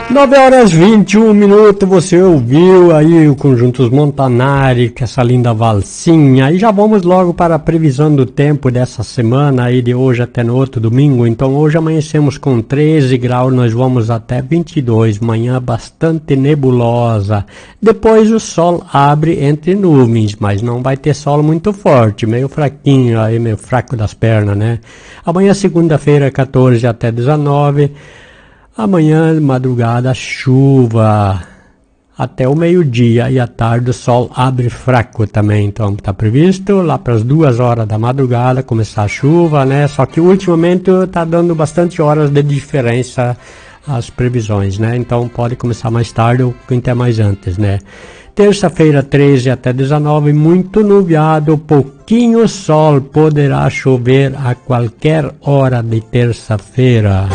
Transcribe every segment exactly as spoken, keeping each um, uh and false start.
nove horas e vinte e um minutos, você ouviu aí o Conjuntos Montanari, com essa linda valsinha. E já vamos logo para a previsão do tempo dessa semana, aí de hoje até no outro domingo. Então hoje amanhecemos com treze graus, nós vamos até vinte e dois, manhã bastante nebulosa. Depois o sol abre entre nuvens, mas não vai ter sol muito forte, meio fraquinho aí, meio fraco das pernas, né? Amanhã segunda-feira, quatorze até dezenove. Amanhã, madrugada, chuva até o meio-dia e à tarde o sol abre fraco também. Então está previsto lá para as duas horas da madrugada começar a chuva, né? Só que ultimamente está dando bastante horas de diferença as previsões, né? Então pode começar mais tarde ou até mais antes, né? Terça-feira, treze até dezenove, muito nublado, pouquinho sol, poderá chover a qualquer hora de terça-feira.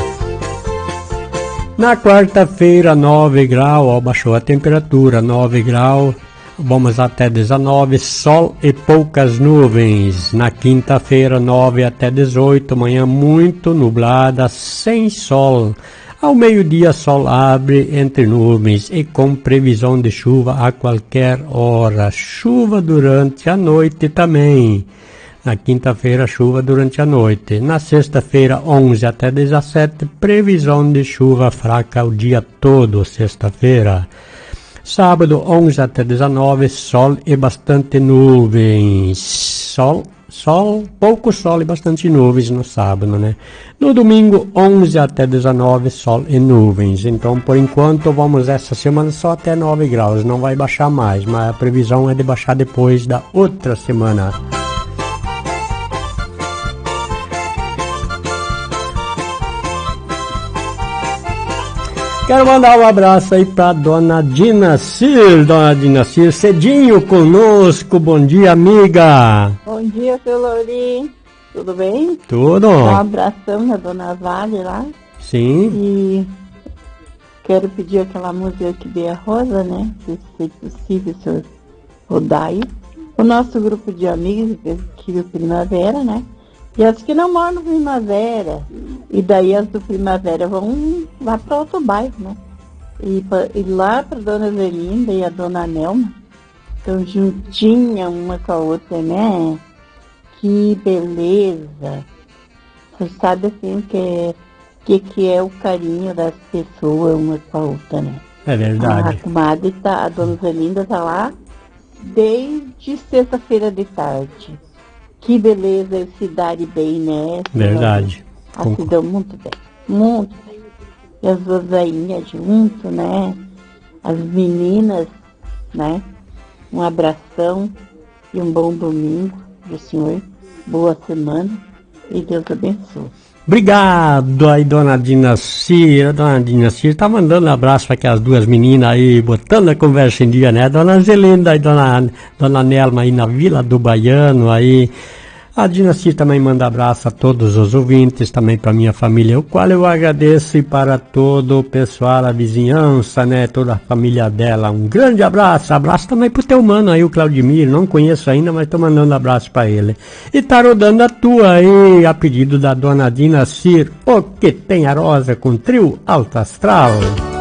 Na quarta-feira, nove graus, ó, baixou a temperatura, nove graus, vamos até dezenove, sol e poucas nuvens. Na quinta-feira, nove até dezoito, manhã muito nublada, sem sol. Ao meio-dia, sol abre entre nuvens e com previsão de chuva a qualquer hora. Chuva durante a noite também. Na quinta-feira, chuva durante a noite. Na sexta-feira, onze até dezessete, previsão de chuva fraca o dia todo, sexta-feira. Sábado, onze até dezenove, sol e bastante nuvens. Sol, sol, pouco sol e bastante nuvens no sábado, né? No domingo, onze até dezenove, sol e nuvens. Então, por enquanto, vamos essa semana só até nove graus. Não vai baixar mais, mas a previsão é de baixar depois da outra semana. Quero mandar um abraço aí pra dona Dinacir, dona Dinacir, cedinho conosco, bom dia, amiga. Bom dia, seu Lourinho, tudo bem? Tudo. Um abração na dona Vale lá. Sim. E quero pedir aquela música que dê a Rosa, né, se for possível, senhor rodar aí. O nosso grupo de amigos, que do Primavera, né? E as que não moram no Primavera, e daí as do Primavera vão lá para outro bairro, né? E, pra, e lá para Dona Zelinda e a Dona Nelma, estão juntinhas uma com a outra, né? Que beleza! Você sabe assim que é, que, que é o carinho das pessoas uma com a outra, né? É verdade. A comadre tá, a Dona Zelinda tá lá desde sexta-feira de tarde. Que beleza eles se darem bem, né? Verdade. Elas se dão muito bem, muito bem. E as duas velhinhas junto, né? As meninas, né? Um abração e um bom domingo do senhor. Boa semana e Deus abençoe. Obrigado aí, dona Dinacir. A dona Dinacir tá mandando um abraço para aquelas duas meninas aí, botando a conversa em dia, né? Dona Zelinda e dona, dona Nelma aí na Vila do Baiano aí. A Dinacir também manda abraço a todos os ouvintes, também para minha família, o qual eu agradeço, e para todo o pessoal, a vizinhança, né? Toda a família dela. Um grande abraço. Abraço também pro teu mano aí, o Claudimir. Não conheço ainda, mas tô mandando abraço para ele. E tá rodando a tua aí, a pedido da dona Dinacir, o que tem a rosa com trio alto astral.